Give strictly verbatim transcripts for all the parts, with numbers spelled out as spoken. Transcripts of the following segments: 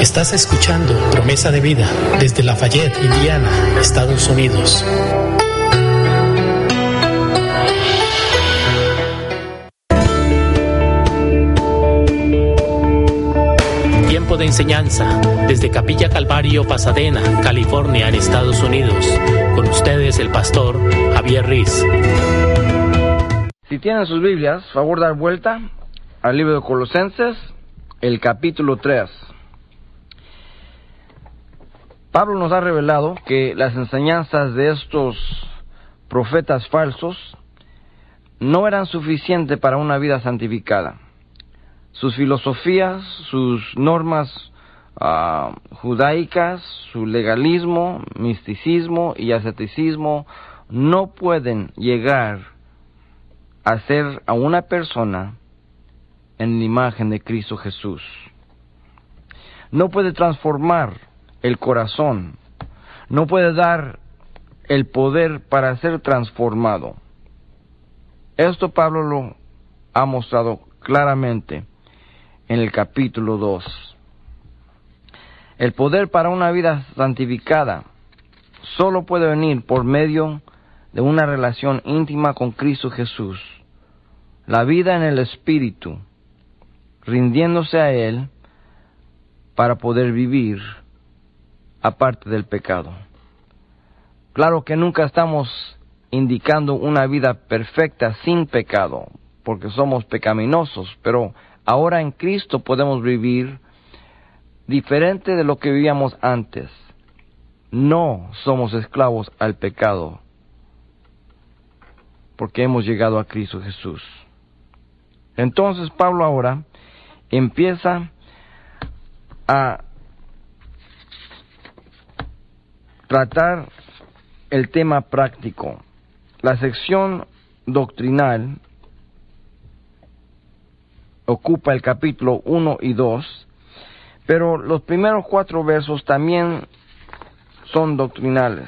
Estás escuchando Promesa de Vida desde Lafayette, Indiana, Estados Unidos. Tiempo de enseñanza desde Capilla Calvario, Pasadena, California, en Estados Unidos. Con ustedes el pastor Javier Riz. Si tienen sus Biblias, favor dar vuelta al libro de Colosenses, el capítulo tres. Pablo nos ha revelado que las enseñanzas de estos profetas falsos no eran suficientes para una vida santificada. Sus filosofías, sus normas uh, judaicas, su legalismo, misticismo y asceticismo no pueden llegar a hacer a una persona en la imagen de Cristo Jesús. No puede transformar el corazón, no puede dar el poder para ser transformado. Esto Pablo lo ha mostrado claramente en el capítulo dos. El poder para una vida santificada solo puede venir por medio de una relación íntima con Cristo Jesús. La vida en el Espíritu, rindiéndose a Él para poder vivir aparte del pecado. Claro que nunca estamos indicando una vida perfecta sin pecado, porque somos pecaminosos, pero ahora en Cristo podemos vivir diferente de lo que vivíamos antes. No somos esclavos al pecado, porque hemos llegado a Cristo Jesús. Entonces Pablo ahora empieza a tratar el tema práctico. La sección doctrinal ocupa el capítulo uno y dos, pero los primeros cuatro versos también son doctrinales.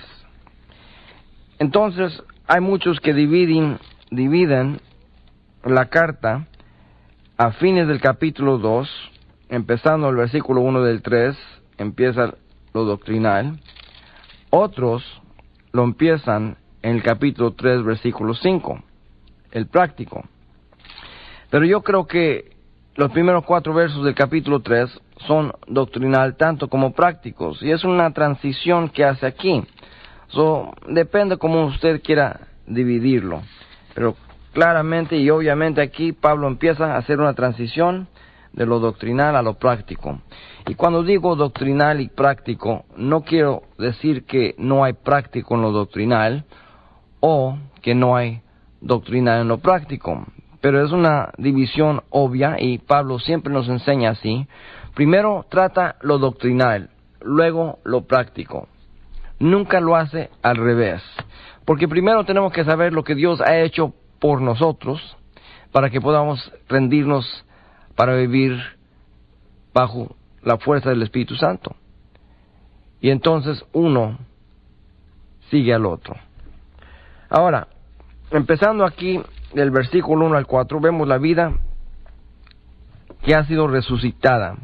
Entonces, hay muchos que dividen, dividen la carta a fines del capítulo dos, empezando el versículo uno del tres, empieza lo doctrinal. Otros lo empiezan en el capítulo tres, versículo cinco, el práctico. Pero yo creo que los primeros cuatro versos del capítulo tres son doctrinal tanto como prácticos, y es una transición que hace aquí. So, depende como usted quiera dividirlo, pero claramente y obviamente aquí Pablo empieza a hacer una transición de lo doctrinal a lo práctico. Y cuando digo doctrinal y práctico, no quiero decir que no hay práctico en lo doctrinal o que no hay doctrinal en lo práctico, pero es una división obvia y Pablo siempre nos enseña así. Primero trata lo doctrinal, luego lo práctico. Nunca lo hace al revés, porque primero tenemos que saber lo que Dios ha hecho por nosotros para que podamos rendirnos para vivir bajo la fuerza del Espíritu Santo. Y entonces uno sigue al otro. Ahora, empezando aquí del versículo uno al cuatro, vemos la vida que ha sido resucitada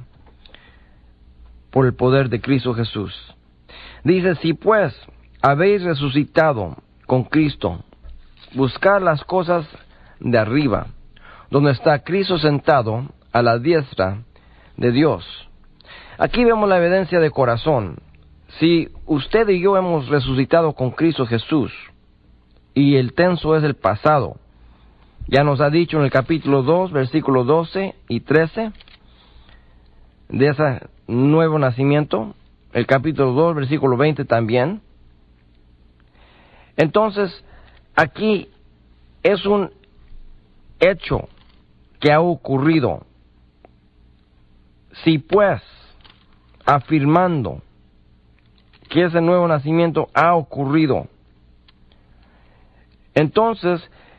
por el poder de Cristo Jesús. Dice, si pues habéis resucitado con Cristo, buscad las cosas de arriba, donde está Cristo sentado a la diestra de Dios. Aquí vemos la evidencia de corazón. Si usted y yo hemos resucitado con Cristo Jesús, y el tenso es el pasado, ya nos ha dicho en el capítulo dos, versículos doce y trece, de ese nuevo nacimiento, el capítulo dos, versículo veinte también. Entonces, aquí es un hecho que ha ocurrido. Si pues, afirmando que ese nuevo nacimiento ha ocurrido, entonces,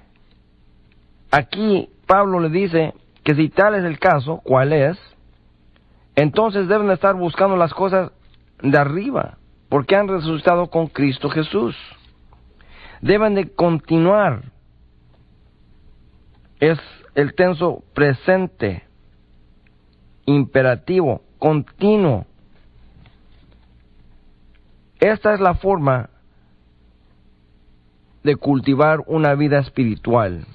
aquí Pablo le dice que si tal es el caso, ¿cuál es? Entonces deben estar buscando las cosas de arriba, porque han resucitado con Cristo Jesús. Deben de continuar. Es el tenso presente, imperativo, continuo, Esta es la forma de cultivar una vida espiritual.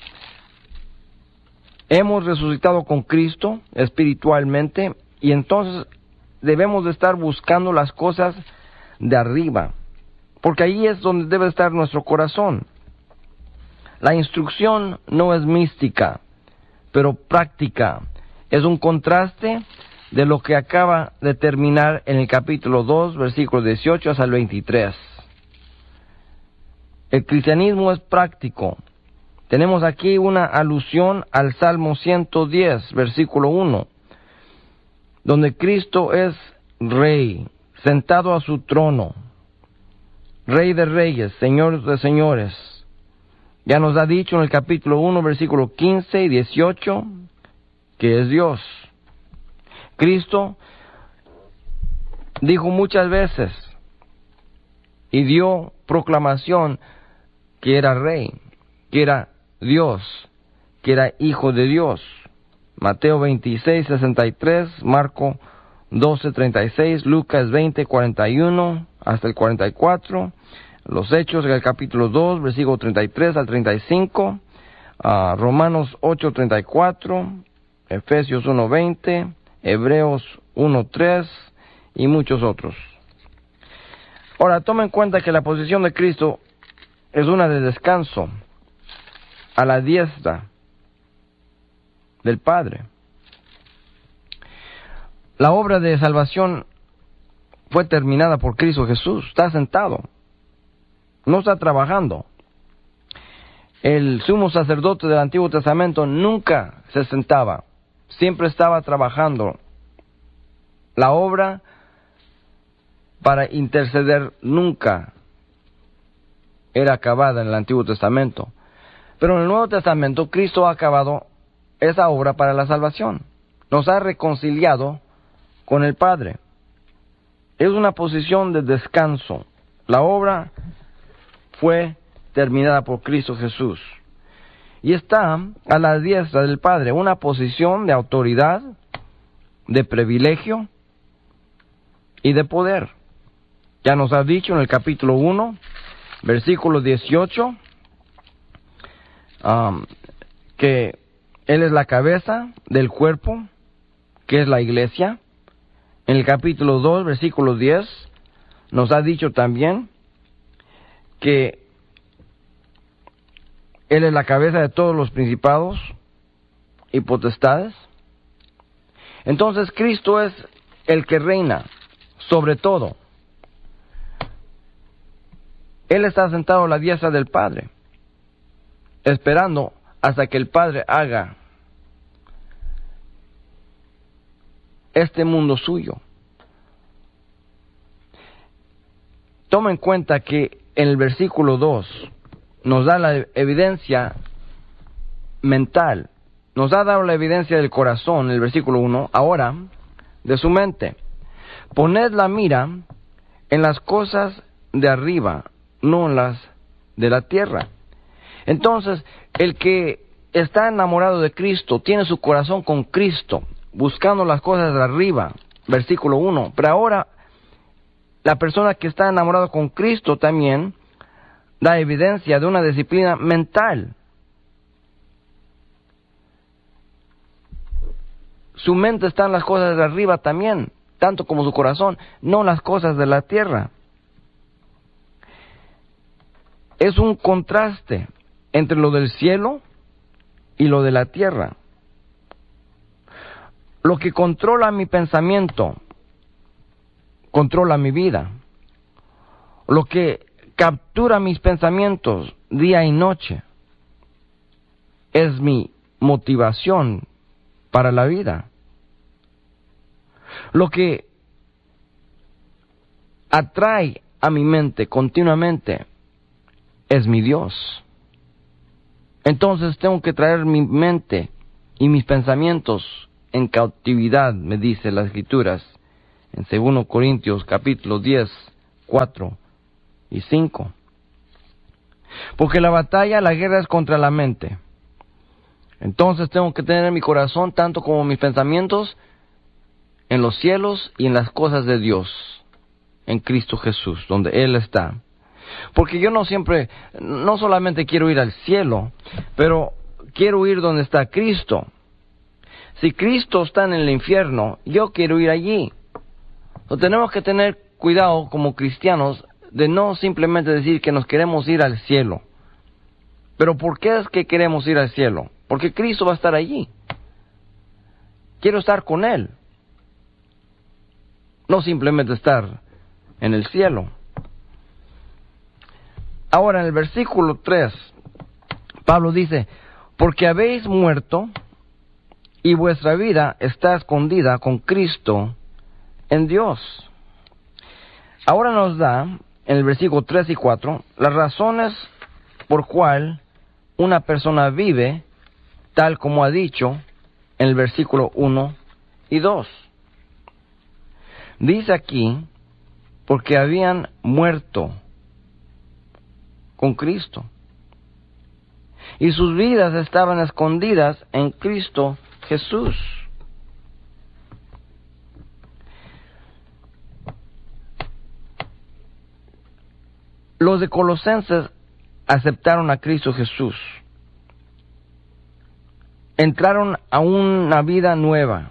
Hemos resucitado con Cristo espiritualmente y entonces debemos de estar buscando las cosas de arriba, porque ahí es donde debe estar nuestro corazón. La instrucción no es mística, pero práctica. Es un contraste de lo que acaba de terminar en el capítulo dos, versículos dieciocho hasta el veintitrés. El cristianismo es práctico. Tenemos aquí una alusión al Salmo ciento diez, versículo uno, donde Cristo es Rey, sentado a su trono, Rey de reyes, Señor de señores. Ya nos ha dicho en el capítulo uno, versículo quince y dieciocho, que es Dios. Cristo dijo muchas veces y dio proclamación que era Rey, que era Dios, que era Hijo de Dios. Mateo veintiséis, sesenta y tres, Marco doce, treinta y seis, Lucas veinte, cuarenta y uno hasta el cuarenta y cuatro, los Hechos en el capítulo dos, versículo treinta y tres al treinta y cinco, uh, Romanos ocho, treinta y cuatro, Efesios uno, veinte, Hebreos uno, tres y muchos otros. Ahora, toma en cuenta que la posición de Cristo es una de descanso a la diestra del Padre. La obra de salvación fue terminada por Cristo Jesús. Está sentado, no está trabajando. El sumo sacerdote del Antiguo Testamento nunca se sentaba, siempre estaba trabajando. La obra para interceder nunca era acabada en el Antiguo Testamento. Pero en el Nuevo Testamento Cristo ha acabado esa obra para la salvación. Nos ha reconciliado con el Padre. Es una posición de descanso. La obra fue terminada por Cristo Jesús. Y está a la diestra del Padre, una posición de autoridad, de privilegio y de poder. Ya nos ha dicho en el capítulo uno, versículo dieciocho, um, que Él es la cabeza del cuerpo, que es la iglesia. En el capítulo dos, versículo diez, nos ha dicho también que Él es la cabeza de todos los principados y potestades. Entonces Cristo es el que reina sobre todo. Él está sentado a la diestra del Padre, esperando hasta que el Padre haga este mundo suyo. Toma en cuenta que en el versículo dos nos da la evidencia mental, nos ha dado la evidencia del corazón, en el versículo uno, ahora de su mente. Poned la mira en las cosas de arriba, no en las de la tierra. Entonces, el que está enamorado de Cristo, tiene su corazón con Cristo, buscando las cosas de arriba, versículo uno. Pero ahora, la persona que está enamorado con Cristo también da evidencia de una disciplina mental. Su mente está en las cosas de arriba también, tanto como su corazón, no en las cosas de la tierra. Es un contraste entre lo del cielo y lo de la tierra. Lo que controla mi pensamiento, controla mi vida. Lo que captura mis pensamientos día y noche es mi motivación para la vida. Lo que atrae a mi mente continuamente es mi Dios. Entonces tengo que traer mi mente y mis pensamientos en cautividad, me dice las Escrituras, en segundo Corintios capítulo diez, cuatro y cinco. Porque la batalla, la guerra es contra la mente. Entonces tengo que tener mi corazón, tanto como mis pensamientos, en los cielos y en las cosas de Dios. en Cristo Jesús, donde Él está. Porque yo no siempre, no solamente quiero ir al cielo, pero quiero ir donde está Cristo. Si Cristo está en el infierno, yo quiero ir allí. Entonces, tenemos que tener cuidado como cristianos de no simplemente decir que nos queremos ir al cielo. Pero ¿por qué es que queremos ir al cielo? Porque Cristo va a estar allí. Quiero estar con Él. No simplemente estar en el cielo. Ahora en el versículo tres, Pablo dice, porque habéis muerto y vuestra vida está escondida con Cristo en Dios. Ahora nos da, en el versículo tres y cuatro, las razones por cual una persona vive, tal como ha dicho en el versículo uno y dos. Dice aquí, porque habían muerto con Cristo, y sus vidas estaban escondidas en Cristo Jesús. Los de Colosenses aceptaron a Cristo Jesús. Entraron a una vida nueva,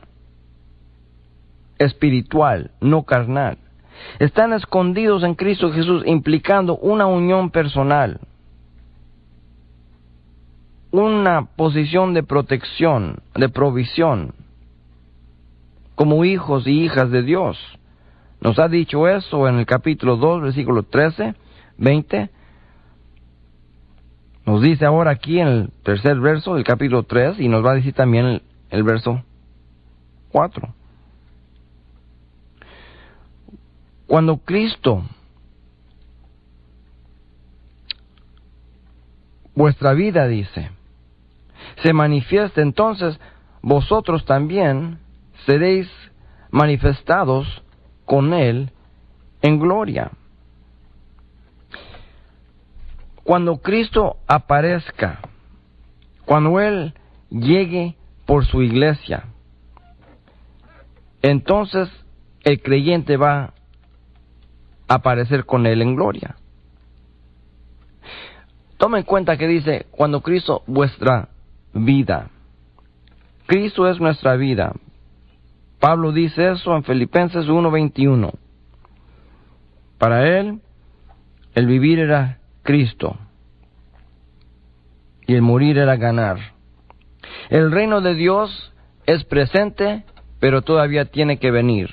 espiritual, no carnal. Están escondidos en Cristo Jesús, implicando una unión personal, una posición de protección, de provisión, como hijos y hijas de Dios. Nos ha dicho eso en el capítulo dos, versículo trece, veinte. Nos dice ahora aquí en el tercer verso del capítulo tres, y nos va a decir también el, el verso cuatro. Cuando Cristo, vuestra vida, dice, se manifieste, entonces vosotros también seréis manifestados con Él en gloria. Cuando Cristo aparezca, cuando Él llegue por su iglesia, entonces el creyente va a aparecer con Él en gloria. Toma en cuenta que dice, cuando Cristo, vuestra vida. Cristo es nuestra vida. Pablo dice eso en Filipenses uno veintiuno. Para Él, el vivir era Cristo, y el morir era ganar. El reino de Dios es presente, pero todavía tiene que venir.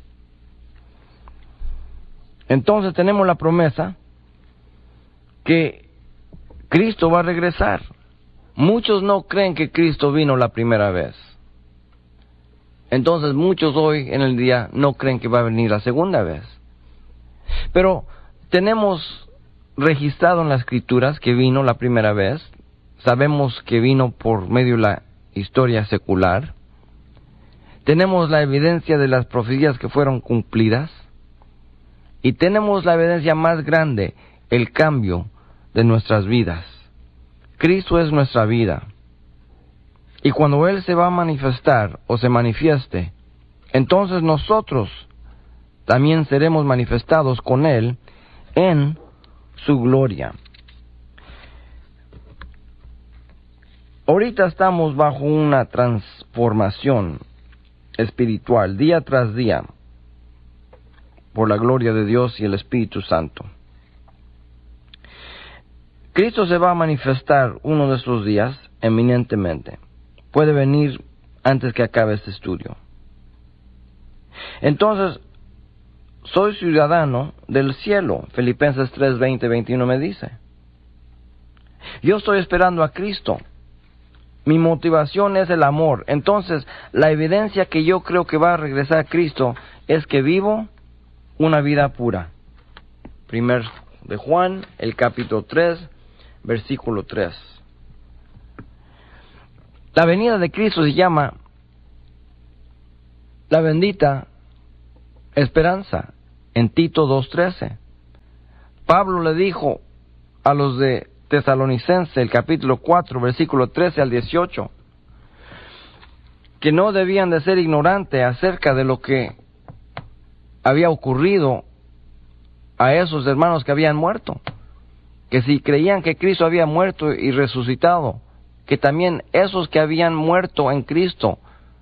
Entonces tenemos la promesa que Cristo va a regresar. Muchos no creen que Cristo vino la primera vez. Entonces muchos hoy en el día no creen que va a venir la segunda vez. Pero tenemos registrado en las Escrituras que vino la primera vez. Sabemos que vino por medio de la historia secular. Tenemos la evidencia de las profecías que fueron cumplidas. Y tenemos la evidencia más grande, el cambio de nuestras vidas. Cristo es nuestra vida. Y cuando Él se va a manifestar o se manifieste, entonces nosotros también seremos manifestados con Él en su gloria. Ahorita estamos bajo una transformación espiritual, día tras día, por la gloria de Dios y el Espíritu Santo. Cristo se va a manifestar uno de estos días eminentemente. Puede venir antes que acabe este estudio. Entonces, soy ciudadano del cielo. Filipenses tres, veinte, veintiuno me dice. Yo estoy esperando a Cristo. Mi motivación es el amor. Entonces, la evidencia que yo creo que va a regresar a Cristo es que vivo una vida pura. Primer de Juan, el capítulo tres, versículo tres. La venida de Cristo se llama la bendita esperanza, en Tito dos trece. Pablo le dijo a los de Tesalonicense, el capítulo cuatro, versículo trece al dieciocho, que no debían de ser ignorantes acerca de lo que había ocurrido a esos hermanos que habían muerto, que si creían que Cristo había muerto y resucitado, que también esos que habían muerto en Cristo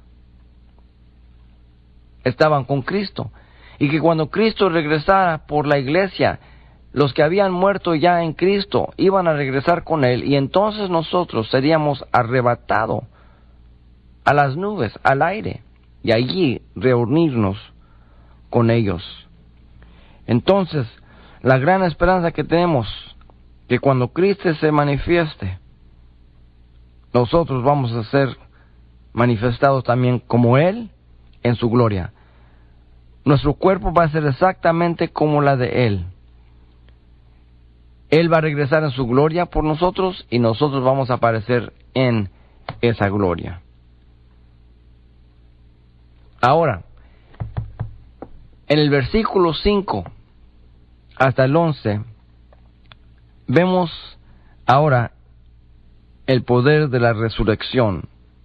estaban con Cristo, y que cuando Cristo regresara por la iglesia, los que habían muerto ya en Cristo iban a regresar con Él, y entonces nosotros seríamos arrebatados a las nubes, al aire, y allí reunirnos con ellos. Entonces, la gran esperanza que tenemos, que cuando Cristo se manifieste, nosotros vamos a ser manifestados también como Él en su gloria. Nuestro cuerpo va a ser exactamente como la de Él. Él va a regresar en su gloria por nosotros y nosotros vamos a aparecer en esa gloria. Ahora, en el versículo cinco hasta el once, vemos ahora el poder de la resurrección.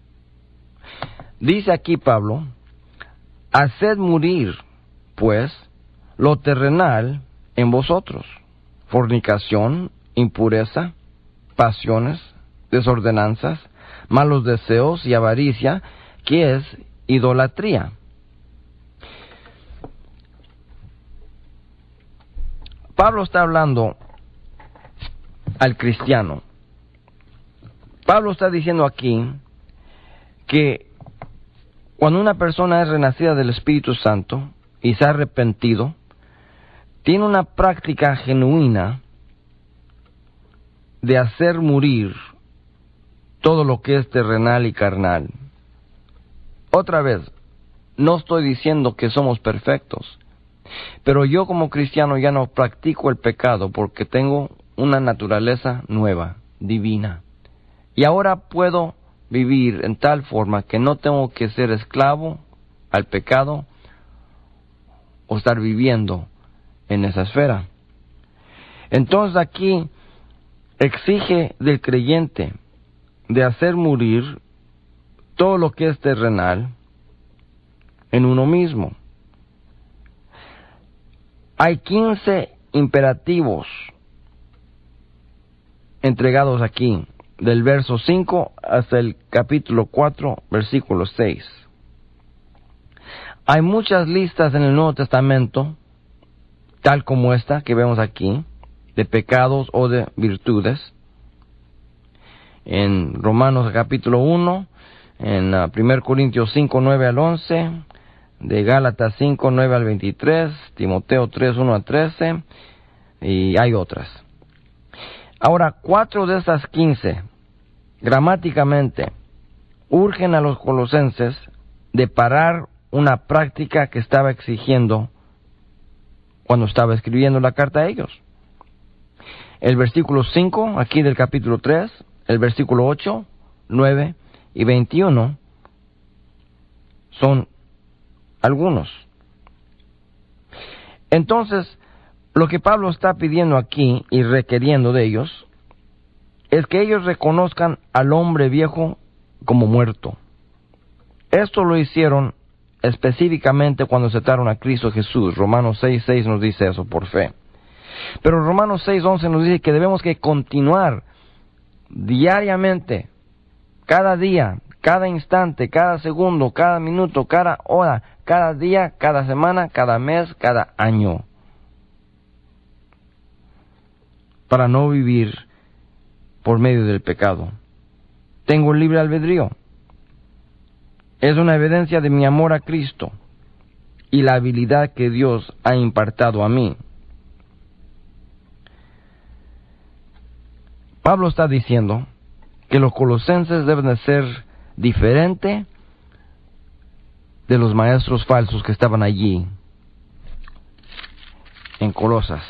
Dice aquí Pablo: haced morir, pues, lo terrenal en vosotros: fornicación, impureza, pasiones, desordenanzas, malos deseos y avaricia, que es idolatría. Pablo está hablando al cristiano. Pablo está diciendo aquí que cuando una persona es renacida del Espíritu Santo y se ha arrepentido, tiene una práctica genuina de hacer morir todo lo que es terrenal y carnal. Otra vez, no estoy diciendo que somos perfectos, pero yo como cristiano ya no practico el pecado porque tengo una naturaleza nueva, divina. Y ahora puedo vivir en tal forma que no tengo que ser esclavo al pecado o estar viviendo en esa esfera. Entonces aquí exige del creyente de hacer morir todo lo que es terrenal en uno mismo. Hay quince imperativos entregados aquí, del verso cinco hasta el capítulo cuatro, versículo seis. Hay muchas listas en el Nuevo Testamento, tal como esta que vemos aquí, de pecados o de virtudes. En Romanos capítulo uno, en uh, primero Corintios cinco, nueve al once, de Gálatas cinco, nueve al veintitrés, Timoteo tres, uno a trece, y hay otras. Ahora, cuatro de estas quince, gramáticamente, urgen a los colosenses de parar una práctica que estaba exigiendo cuando estaba escribiendo la carta a ellos. El versículo cinco, aquí del capítulo tres, el versículo ocho, nueve y veintiuno, son algunos. Entonces, lo que Pablo está pidiendo aquí y requiriendo de ellos es que ellos reconozcan al hombre viejo como muerto. Esto lo hicieron específicamente cuando aceptaron a Cristo Jesús. Romanos seis, seis nos dice eso por fe. Pero Romanos seis, once nos dice que debemos que continuar diariamente, cada día, cada instante, cada segundo, cada minuto, cada hora, cada día, cada semana, cada mes, cada año, para no vivir por medio del pecado. Tengo libre albedrío. Es una evidencia de mi amor a Cristo y la habilidad que Dios ha impartido a mí. Pablo está diciendo que los colosenses deben de ser diferentes de los maestros falsos que estaban allí en Colosas.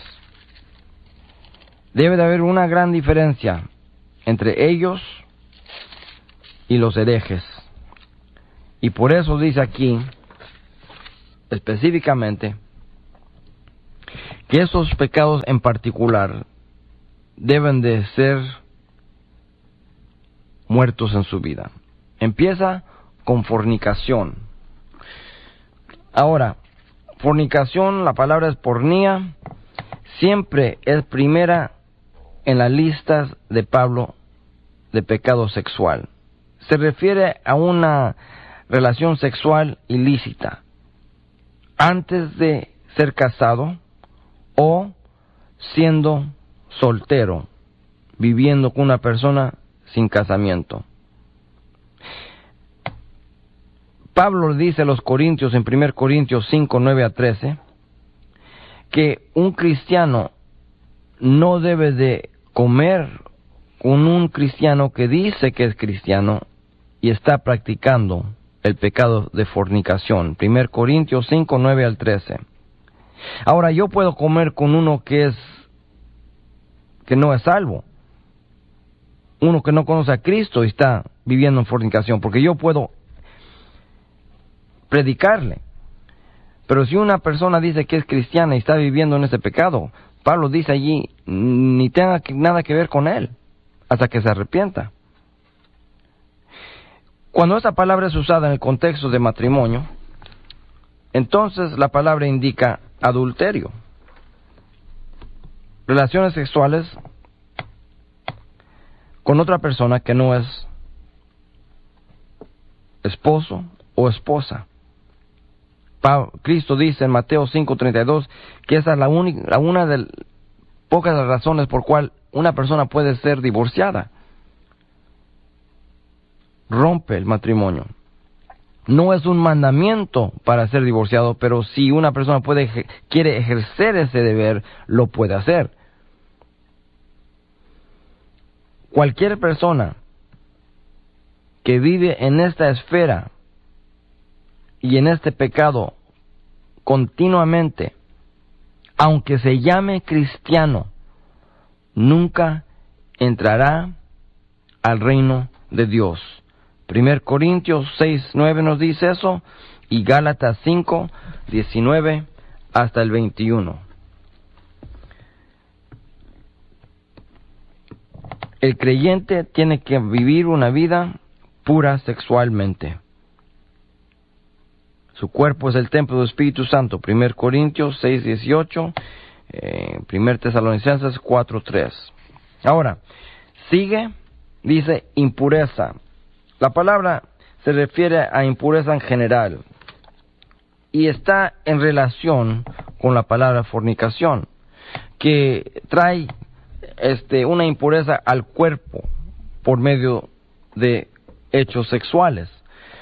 Debe de haber una gran diferencia entre ellos y los herejes. Y por eso dice aquí, específicamente, que esos pecados en particular deben de ser muertos en su vida. Empieza con fornicación. Ahora, fornicación, la palabra es pornía, siempre es primera en las listas de Pablo de pecado sexual. Se refiere a una relación sexual ilícita antes de ser casado o siendo soltero, viviendo con una persona sin casamiento. Pablo le dice a los corintios en primera Corintios cinco, nueve a trece, que un cristiano no debe de comer con un cristiano que dice que es cristiano y está practicando el pecado de fornicación. primera Corintios cinco, nueve al trece. Ahora, yo puedo comer con uno que es que no es salvo, uno que no conoce a Cristo y está viviendo en fornicación, porque yo puedo predicarle. Pero si una persona dice que es cristiana y está viviendo en ese pecado, Pablo dice allí, ni tenga nada que ver con él, hasta que se arrepienta. Cuando esta palabra es usada en el contexto de matrimonio, entonces la palabra indica adulterio. Relaciones sexuales con otra persona que no es esposo o esposa. Cristo dice en Mateo cinco, treinta y dos que esa es la única, una de las pocas razones por cual una persona puede ser divorciada. Rompe el matrimonio. No es un mandamiento para ser divorciado, pero si una persona puede quiere ejercer ese deber, lo puede hacer. Cualquier persona que vive en esta esfera y en este pecado continuamente, aunque se llame cristiano, nunca entrará al reino de Dios. primera Corintios seis, nueve nos dice eso, y Gálatas cinco, diecinueve hasta el veintiuno. El creyente tiene que vivir una vida pura sexualmente. Su cuerpo es el templo del Espíritu Santo. primera Corintios seis, dieciocho, eh, primera Tesalonicenses cuatro, tres. Ahora, sigue, dice impureza. La palabra se refiere a impureza en general y está en relación con la palabra fornicación, que trae este, una impureza al cuerpo por medio de hechos sexuales.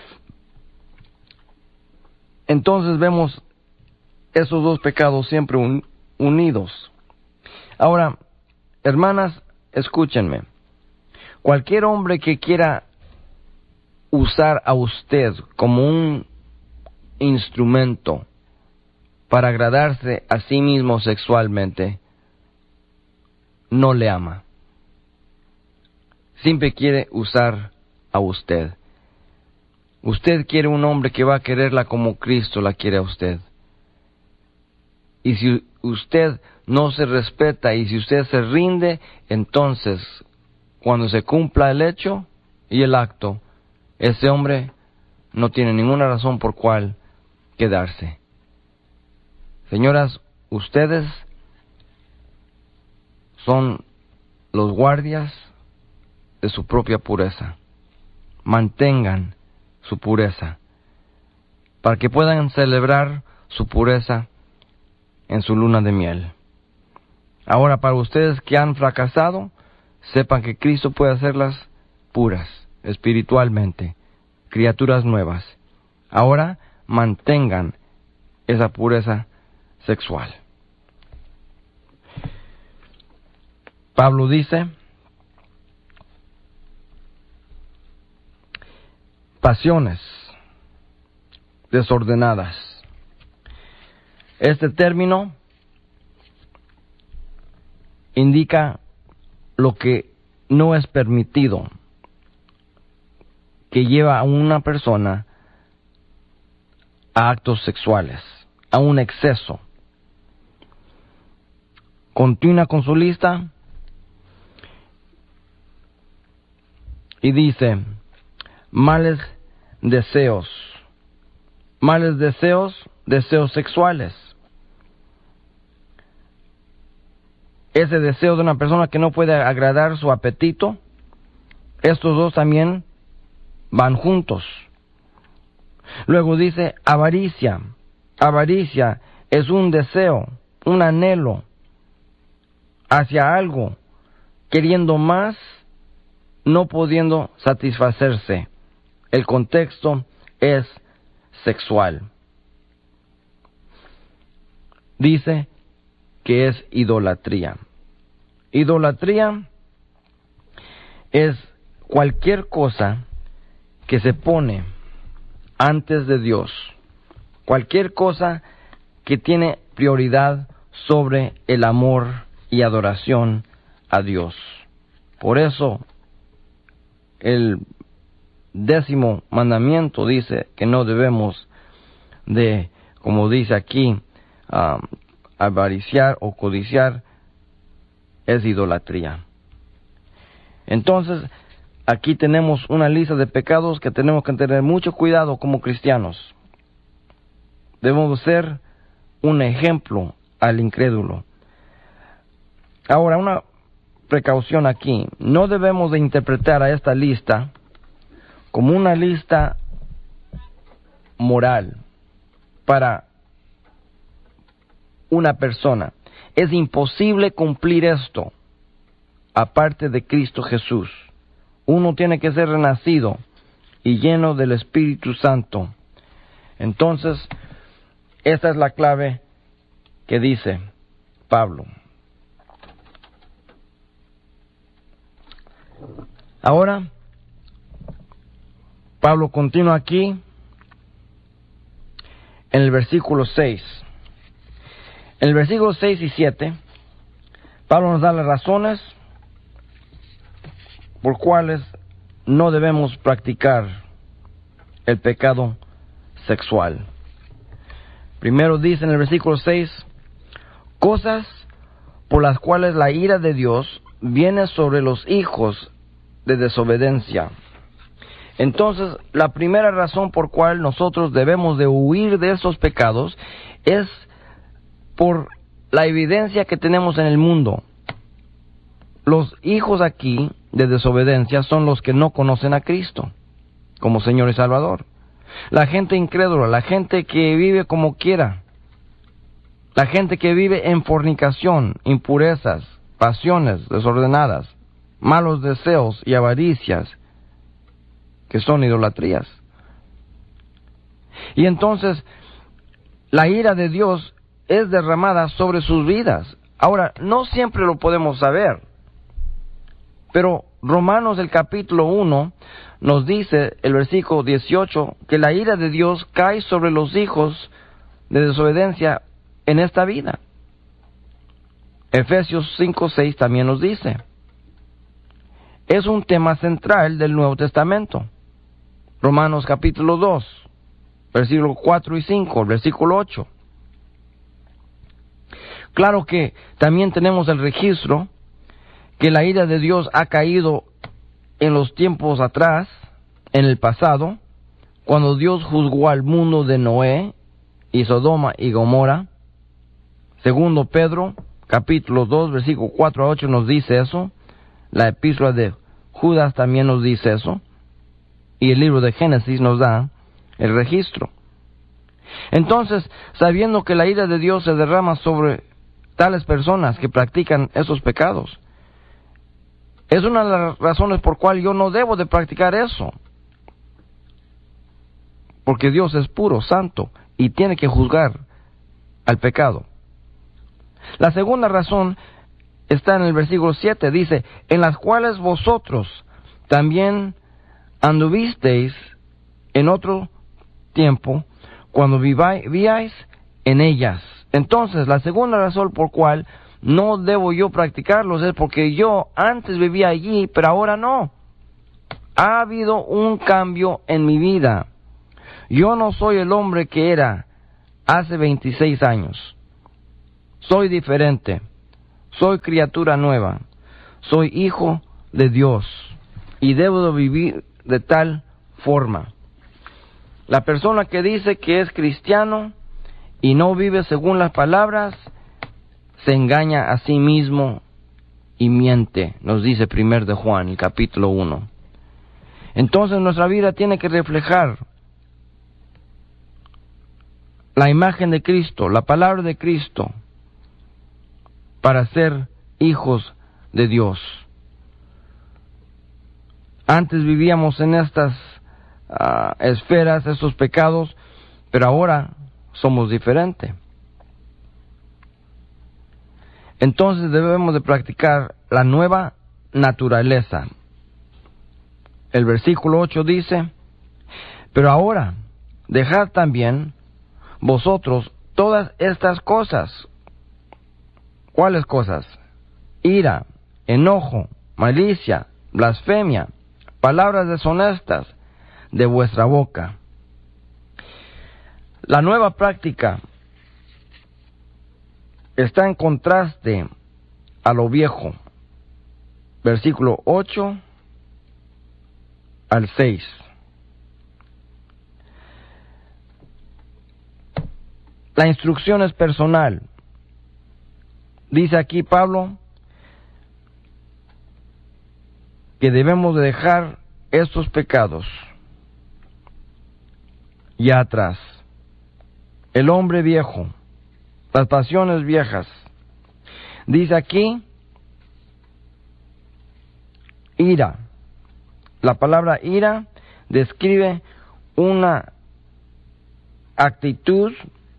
Entonces vemos esos dos pecados siempre un, unidos. Ahora, hermanas, escúchenme. Cualquier hombre que quiera usar a usted como un instrumento para agradarse a sí mismo sexualmente, no le ama. Siempre quiere usar a usted. Usted quiere un hombre que va a quererla como Cristo la quiere a usted. Y si usted no se respeta y si usted se rinde, entonces, cuando se cumpla el hecho y el acto, ese hombre no tiene ninguna razón por cual quedarse. Señoras, ustedes son los guardias de su propia pureza. Mantengan su pureza para que puedan celebrar su pureza en su luna de miel. Ahora, para ustedes que han fracasado, sepan que Cristo puede hacerlas puras espiritualmente, criaturas nuevas. Ahora mantengan esa pureza sexual. Pablo dice, pasiones desordenadas. Este término indica lo que no es permitido, que lleva a una persona a actos sexuales, a un exceso. Continúa con su lista y dice, males deseos, males deseos, deseos sexuales. ese deseo de una persona que no puede agradar su apetito, estos dos también van juntos. Luego dice avaricia. Avaricia es un deseo, un anhelo hacia algo, queriendo más, no pudiendo satisfacerse. El contexto es sexual. Dice que es idolatría. Idolatría es cualquier cosa que se pone antes de Dios, cualquier cosa que tiene prioridad sobre el amor y adoración a Dios. Por eso el décimo mandamiento dice que no debemos de, como dice aquí, um, avariciar o codiciar, es idolatría. Entonces, aquí tenemos una lista de pecados que tenemos que tener mucho cuidado como cristianos. Debemos ser un ejemplo al incrédulo. Ahora, una precaución aquí. No debemos de interpretar a esta lista como una lista moral para una persona. Es imposible cumplir esto aparte de Cristo Jesús. Uno tiene que ser renacido y lleno del Espíritu Santo. Entonces, esta es la clave que dice Pablo. Ahora, Pablo continúa aquí en el versículo seis. En el versículo seis y siete, Pablo nos da las razones por cuales no debemos practicar el pecado sexual. Primero dice en el versículo seis, cosas por las cuales la ira de Dios viene sobre los hijos de desobediencia. Entonces, la primera razón por cual nosotros debemos de huir de esos pecados es por la evidencia que tenemos en el mundo. Los hijos aquí de desobediencia son los que no conocen a Cristo como Señor y Salvador. La gente incrédula, la gente que vive como quiera, la gente que vive en fornicación, impurezas, pasiones desordenadas, malos deseos y avaricias, que son idolatrías. Y entonces, la ira de Dios es derramada sobre sus vidas. Ahora, no siempre lo podemos saber, pero Romanos el capítulo uno nos dice, el versículo dieciocho, que la ira de Dios cae sobre los hijos de desobediencia en esta vida. Efesios cinco seis también nos dice. Es un tema central del Nuevo Testamento. Romanos capítulo dos, versículos cuatro y cinco, versículo ocho. Claro que también tenemos el registro que la ira de Dios ha caído en los tiempos atrás, en el pasado, cuando Dios juzgó al mundo de Noé y Sodoma y Gomorra. Segundo Pedro, capítulo dos, versículo cuatro a ocho nos dice eso. La epístola de Judas también nos dice eso. Y el libro de Génesis nos da el registro. Entonces, sabiendo que la ira de Dios se derrama sobre tales personas que practican esos pecados, es una de las razones por cual yo no debo de practicar eso. Porque Dios es puro, santo, y tiene que juzgar al pecado. La segunda razón está en el versículo siete, dice, en las cuales vosotros también anduvisteis en otro tiempo, cuando vivíais en ellas. Entonces, la segunda razón por cual no debo yo practicarlos es porque yo antes vivía allí, pero ahora no. Ha habido un cambio en mi vida. Yo no soy el hombre que era hace veintiséis años. Soy diferente. Soy criatura nueva. Soy hijo de Dios. Y debo de vivir de tal forma. La persona que dice que es cristiano y no vive según las palabras, se engaña a sí mismo y miente, nos dice primero de Juan, el capítulo uno. Entonces nuestra vida tiene que reflejar la imagen de Cristo, la palabra de Cristo, para ser hijos de Dios. Antes vivíamos en estas uh, esferas, estos pecados, pero ahora somos diferentes. Entonces debemos de practicar la nueva naturaleza. El versículo ocho dice, pero ahora dejad también vosotros todas estas cosas. ¿Cuáles cosas? Ira, enojo, malicia, blasfemia, palabras deshonestas de vuestra boca. La nueva práctica está en contraste a lo viejo. Versículo ocho al seis. La instrucción es personal. Dice aquí Pablo que debemos de dejar estos pecados ya atrás. El hombre viejo, las pasiones viejas. Dice aquí, ira. La palabra ira describe una actitud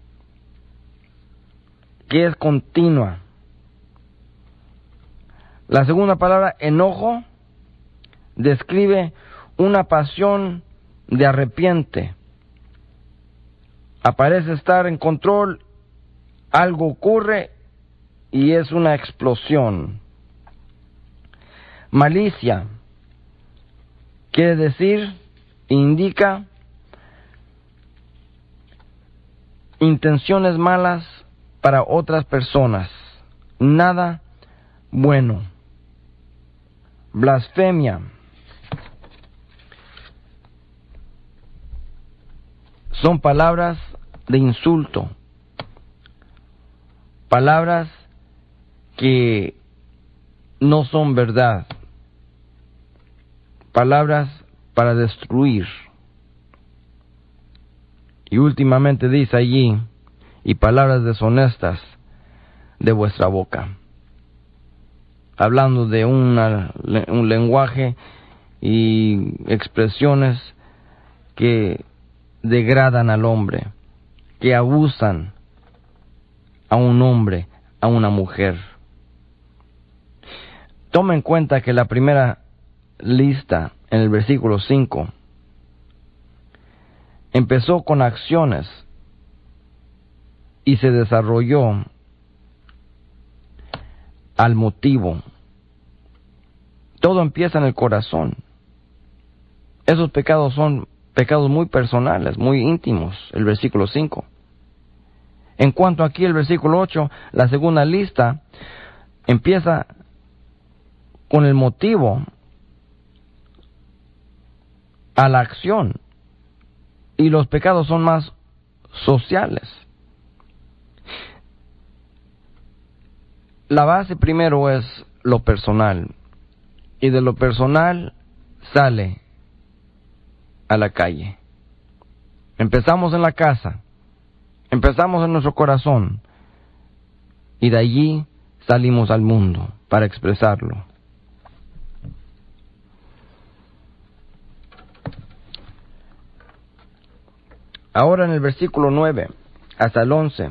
que es continua. La segunda palabra, enojo, describe una pasión de arrepiente. Aparece estar en control, algo ocurre y es una explosión. Malicia quiere decir, indica intenciones malas para otras personas, nada bueno. Blasfemia son palabras de insulto, palabras que no son verdad, palabras para destruir. Y últimamente dice allí, y palabras deshonestas de vuestra boca, hablando de una, un lenguaje y expresiones que degradan al hombre, que abusan a un hombre, a una mujer. Toma en cuenta que la primera lista en el versículo cinco empezó con acciones y se desarrolló al motivo. Todo empieza en el corazón. Esos pecados son pecados muy personales, muy íntimos, el versículo cinco. En cuanto aquí el versículo ocho, la segunda lista empieza con el motivo a la acción, y los pecados son más sociales. La base primero es lo personal, y de lo personal sale a la calle. Empezamos en la casa, empezamos en nuestro corazón, y de allí salimos al mundo para expresarlo. Ahora en el versículo nueve hasta el once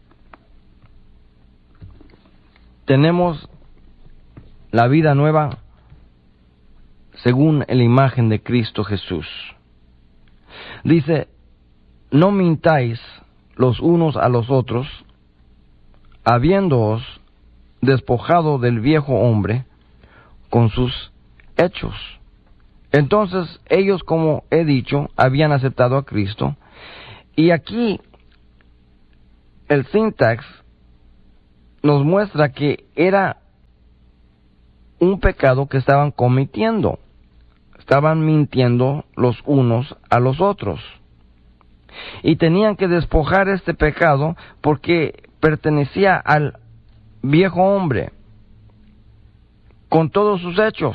tenemos la vida nueva según la imagen de Cristo Jesús. Dice, no mintáis los unos a los otros, habiéndoos despojado del viejo hombre con sus hechos. Entonces ellos, como he dicho, habían aceptado a Cristo. Y aquí el sintax nos muestra que era un pecado que estaban cometiendo. Estaban mintiendo los unos a los otros. Y tenían que despojar este pecado porque pertenecía al viejo hombre. con todos sus hechos.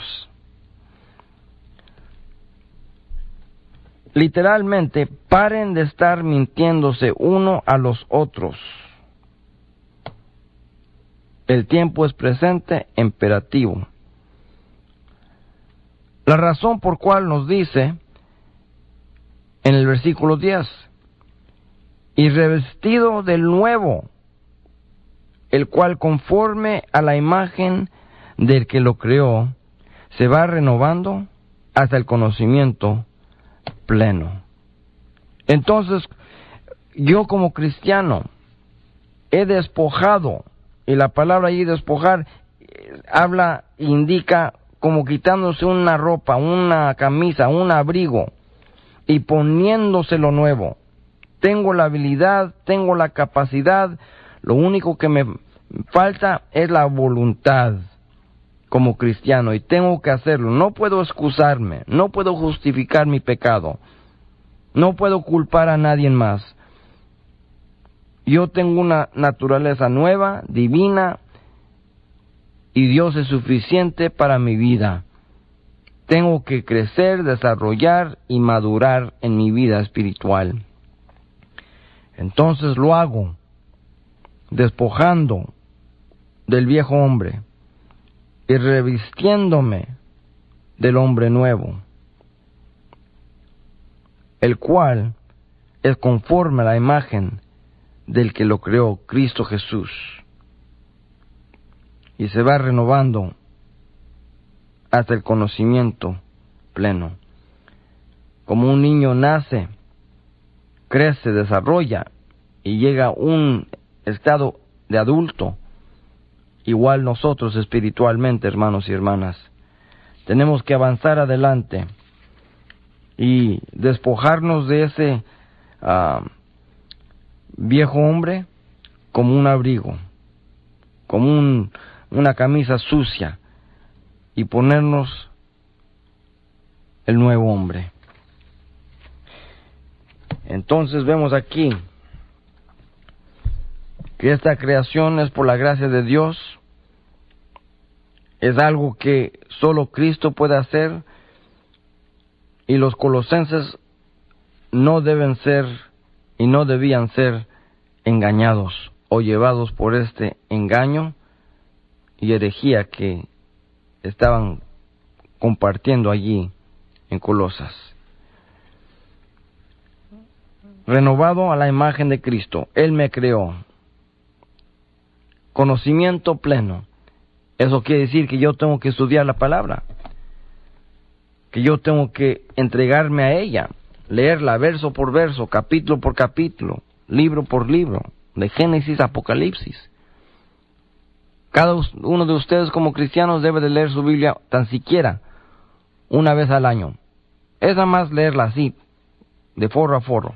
Literalmente, paren de estar mintiéndose uno a los otros. El tiempo es presente, imperativo. La razón por cual nos dice en el versículo diez, y revestido del nuevo, el cual conforme a la imagen del que lo creó, se va renovando hasta el conocimiento pleno. Entonces, yo como cristiano he despojado, y la palabra allí despojar eh, habla, indica como quitándose una ropa, una camisa, un abrigo y poniéndose lo nuevo. Tengo la habilidad, tengo la capacidad, lo único que me falta es la voluntad como cristiano y tengo que hacerlo. No puedo excusarme, no puedo justificar mi pecado, no puedo culpar a nadie más. Yo tengo una naturaleza nueva, divina, y Dios es suficiente para mi vida. Tengo que crecer, desarrollar y madurar en mi vida espiritual. Entonces lo hago, despojando del viejo hombre y revistiéndome del hombre nuevo, el cual es conforme a la imagen del que lo creó, Cristo Jesús, y se va renovando hasta el conocimiento pleno. Como un niño nace, crece, desarrolla y llega a un estado de adulto, igual nosotros espiritualmente, hermanos y hermanas, tenemos que avanzar adelante y despojarnos de ese uh, viejo hombre como un abrigo, como un, una camisa sucia, y ponernos el nuevo hombre. Entonces vemos aquí que esta creación es por la gracia de Dios, es algo que solo Cristo puede hacer, y los colosenses no deben ser y no debían ser engañados o llevados por este engaño y herejía que estaban compartiendo allí en Colosas. Renovado a la imagen de Cristo, Él me creó. Conocimiento pleno. Eso quiere decir que yo tengo que estudiar la palabra, que yo tengo que entregarme a ella, leerla verso por verso, capítulo por capítulo, libro por libro, de Génesis a Apocalipsis. Cada uno de ustedes como cristianos debe de leer su Biblia tan siquiera una vez al año. Es nada más leerla así, de forro a forro.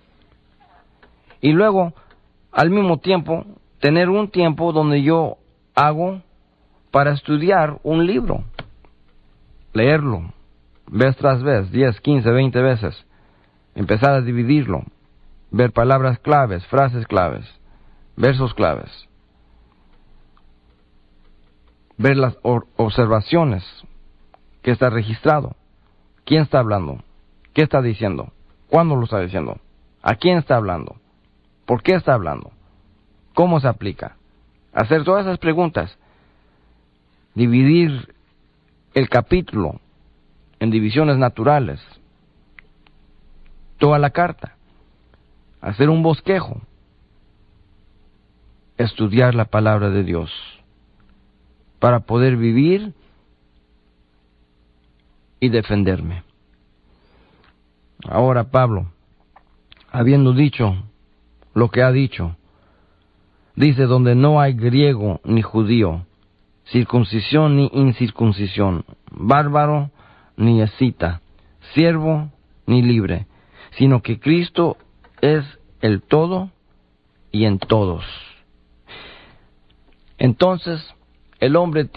Y luego, al mismo tiempo, tener un tiempo donde yo hago para estudiar un libro. Leerlo, vez tras vez, diez, quince, veinte veces. Empezar a dividirlo. Ver palabras claves, frases claves, versos claves. Ver las observaciones que está registrado. ¿Quién está hablando? ¿Qué está diciendo? ¿Cuándo lo está diciendo? ¿A quién está hablando? ¿Por qué está hablando? ¿Cómo se aplica? Hacer todas esas preguntas. Dividir el capítulo en divisiones naturales. Toda la carta. Hacer un bosquejo. Estudiar la palabra de Dios para poder vivir y defenderme. Ahora Pablo, habiendo dicho lo que ha dicho, dice: donde no hay griego ni judío, circuncisión ni incircuncisión, bárbaro ni escita, siervo ni libre, sino que Cristo es el todo y en todos. Entonces, el hombre tiene